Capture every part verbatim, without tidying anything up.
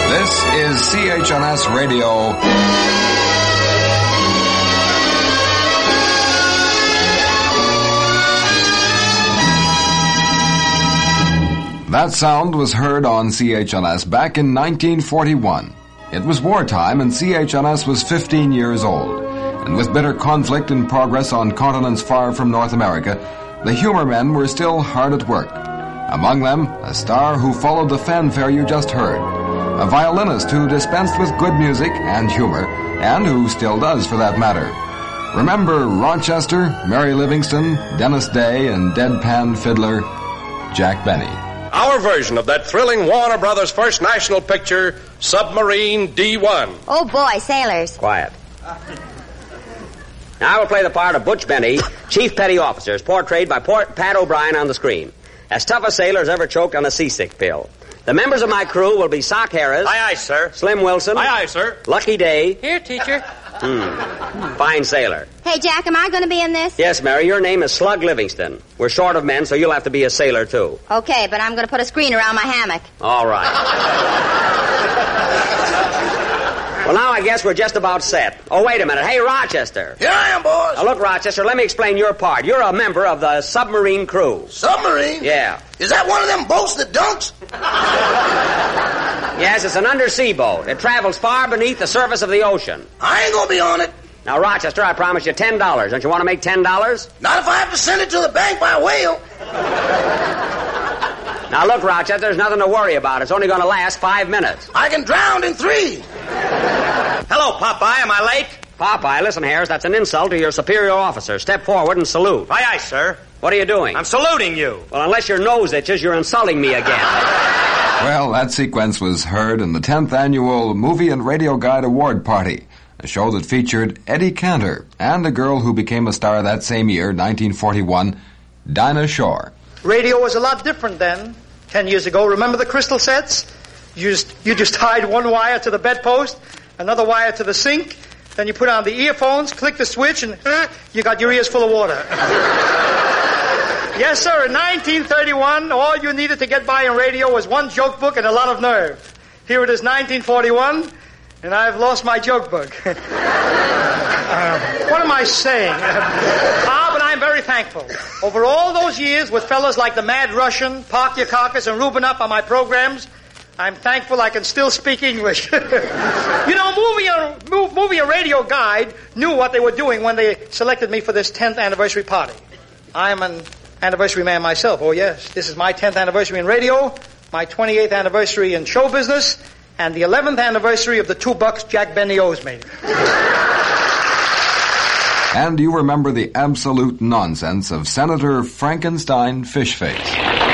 This is C H N S Radio. That sound was heard on C H N S back in nineteen forty-one. It was wartime and C H N S was fifteen years old. And with bitter conflict in progress on continents far from North America, the humor men were still hard at work. Among them, a star who followed the fanfare you just heard. A violinist who dispensed with good music and humor, and who still does for that matter. Remember Rochester, Mary Livingston, Dennis Day, and deadpan fiddler Jack Benny. Our version of that thrilling Warner Brothers' first national picture, Submarine D one. Oh, boy, sailors. Quiet. Now I will play the part of Butch Benny, Chief Petty Officer, as portrayed by Port Pat O'Brien on the screen. As tough a sailor as ever choked on a seasick pill. The members of my crew will be Sock Harris. Aye, aye, sir. Slim Wilson. Aye, aye, sir. Lucky Day. Here, teacher. Hmm. Fine sailor. Hey, Jack, am I going to be in this? Yes, Mary, your name is Slug Livingston. We're short of men, so you'll have to be a sailor, too. Okay, but I'm going to put a screen around my hammock. All right. Well, now I guess we're just about set. Oh, wait a minute. Hey, Rochester. Here I am, boys. Now, look, Rochester, let me explain your part. You're a member of the submarine crew. Submarine? Yeah. Is that one of them boats that dunks? Yes, it's an undersea boat. It travels far beneath the surface of the ocean. I ain't gonna be on it. Now, Rochester, I promise you ten dollars. Don't you want to make ten dollars? Not if I have to send it to the bank by whale. Now, look, Rochester, there's nothing to worry about. It's only going to last five minutes. I can drown in three. Hello, Popeye. Am I late? Popeye, listen, Harris, that's an insult to your superior officer. Step forward and salute. Aye, aye, sir. What are you doing? I'm saluting you. Well, unless your nose itches, you're insulting me again. Well, that sequence was heard in the tenth Annual Movie and Radio Guide Award Party, a show that featured Eddie Cantor and a girl who became a star that same year, nineteen forty-one, Dinah Shore. Radio was a lot different then, ten years ago. Remember the crystal sets? You just, you just tied one wire to the bedpost, another wire to the sink, then you put on the earphones, click the switch, and uh, you got your ears full of water. Yes, sir, in nineteen thirty-one, all you needed to get by in radio was one joke book and a lot of nerve. Here it is, nineteen forty-one, and I've lost my joke book. uh, what am I saying? ah, but I'm very thankful. Over all those years with fellas like the Mad Russian, Park Yakakis, and Ruben Up on my programs, I'm thankful I can still speak English. You know, movie and, movie and Radio Guide knew what they were doing when they selected me for this tenth anniversary party. I'm an anniversary man myself, oh yes. This is my tenth anniversary in radio, my twenty-eighth anniversary in show business, and the eleventh anniversary of the two bucks Jack Benny owes me. And you remember the absolute nonsense of Senator Frankenstein Fishface.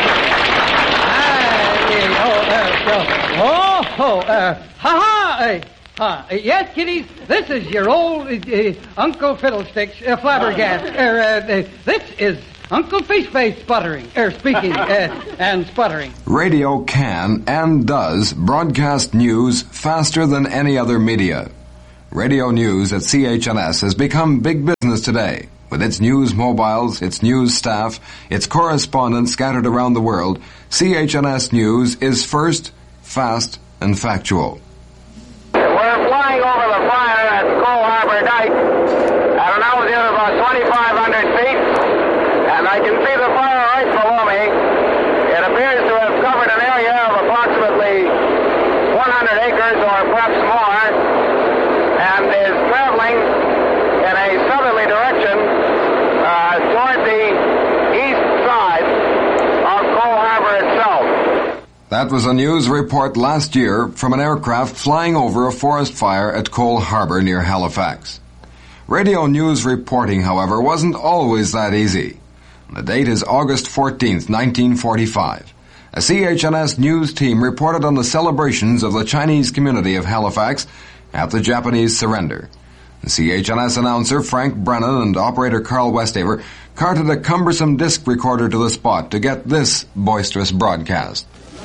Oh, oh, uh, ha-ha, uh, uh, yes, kiddies, this is your old uh, uh, Uncle Fiddlesticks, uh, Flabbergast. Uh, uh, uh, this is Uncle Fishface sputtering, er, speaking, uh, and sputtering. Radio can and does broadcast news faster than any other media. Radio news at C H N S has become big business today. With its news mobiles, its news staff, its correspondents scattered around the world, C H N S News is first, fast, and factual. We're flying over the fire at Cole Harbor Dike at an altitude of about twenty-five hundred feet, and I can see the fire right below me. It appears to have covered an area of approximately one hundred acres or perhaps more, and is traveling in a southerly direction uh, toward the east side of Cole Harbor itself. That was a news report last year from an aircraft flying over a forest fire at Cole Harbor near Halifax. Radio news reporting, however, wasn't always that easy. The date is August fourteenth, nineteen forty-five. A C H N S news team reported on the celebrations of the Chinese community of Halifax at the Japanese surrender. The C H N S announcer Frank Brennan and operator Carl Westaver carted a cumbersome disc recorder to the spot to get this boisterous broadcast.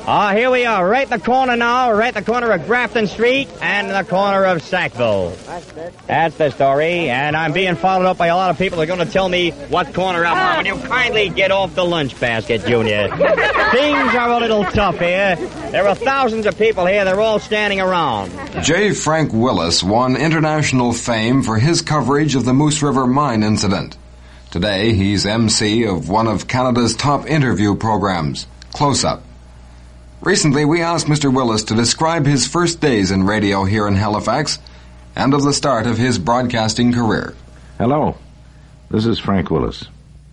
Ah, uh, here we are, right at the corner now, right at the corner of Grafton Street and the corner of Sackville. That's it. That's the story, and I'm being followed up by a lot of people who are going to tell me what corner I'm on. Will you kindly get off the lunch basket, Junior? Things are a little tough here. There are thousands of people here. They're all standing around. J. Frank Willis won international fame for his coverage of the Moose River mine incident. Today, he's M C of one of Canada's top interview programs, Close Up. Recently, we asked Mister Willis to describe his first days in radio here in Halifax and of the start of his broadcasting career. Hello, this is Frank Willis.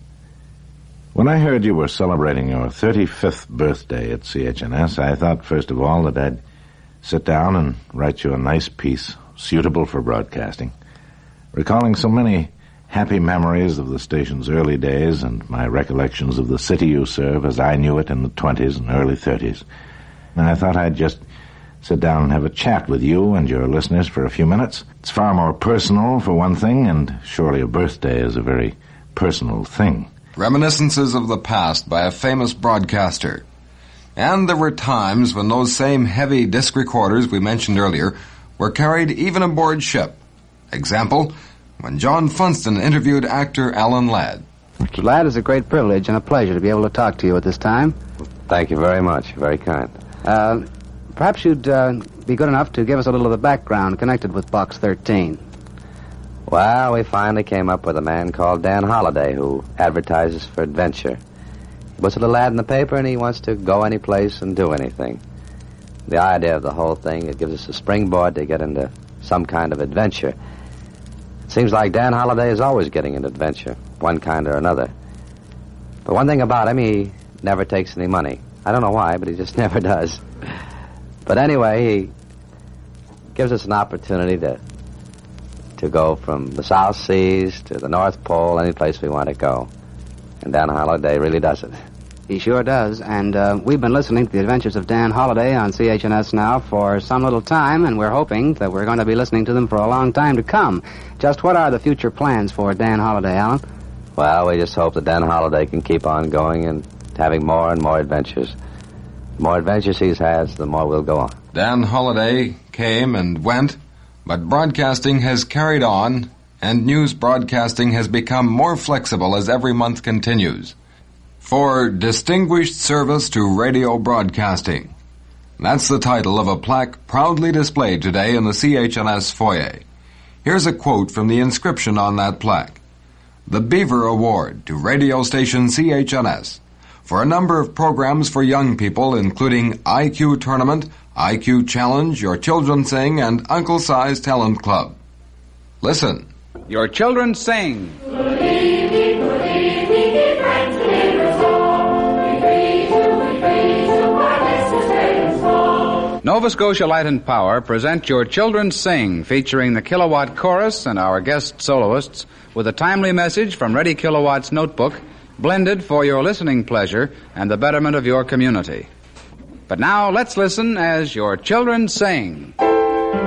When I heard you were celebrating your thirty-fifth birthday at C H N S, I thought, first of all, that I'd sit down and write you a nice piece suitable for broadcasting, recalling so many happy memories of the station's early days and my recollections of the city you serve as I knew it in the twenties and early thirties. And I thought I'd just sit down and have a chat with you and your listeners for a few minutes. It's far more personal, for one thing, and surely a birthday is a very personal thing. Reminiscences of the past by a famous broadcaster. And there were times when those same heavy disc recorders we mentioned earlier were carried even aboard ship. Example, when John Funston interviewed actor Alan Ladd. Mister Ladd, it's a great privilege and a pleasure to be able to talk to you at this time. Thank you very much. Very kind. Uh, perhaps you'd uh, be good enough to give us a little of the background connected with Box thirteen. Well, we finally came up with a man called Dan Holliday who advertises for adventure. He puts a little ad in the paper and he wants to go any place and do anything. The idea of the whole thing, it gives us a springboard to get into some kind of adventure. It seems like Dan Holliday is always getting an adventure, one kind or another. But one thing about him, he never takes any money. I don't know why, but he just never does. But anyway, he gives us an opportunity to to go from the South Seas to the North Pole, any place we want to go. And Dan Holliday really does it. He sure does, and uh, we've been listening to the adventures of Dan Holliday on C H N S now for some little time, and we're hoping that we're going to be listening to them for a long time to come. Just what are the future plans for Dan Holliday, Alan? Well, we just hope that Dan Holliday can keep on going and having more and more adventures. The more adventures he has, the more we'll go on. Dan Holliday came and went, but broadcasting has carried on, and news broadcasting has become more flexible as every month continues. For Distinguished Service to Radio Broadcasting. That's the title of a plaque proudly displayed today in the C H N S foyer. Here's a quote from the inscription on that plaque. The Beaver Award to radio station C H N S for a number of programs for young people, including I Q Tournament, I Q Challenge, Your Children Sing, and Uncle Si's Talent Club. Listen. Your Children Sing. Good evening, good evening, dear friends and neighbors all. We greet you, we greet you, our listeners great and small. Nova Scotia Light and Power present Your Children Sing, featuring the Kilowatt Chorus and our guest soloists, with a timely message from Ready Kilowatt's notebook, blended for your listening pleasure and the betterment of your community. But now let's listen as Your Children Sing.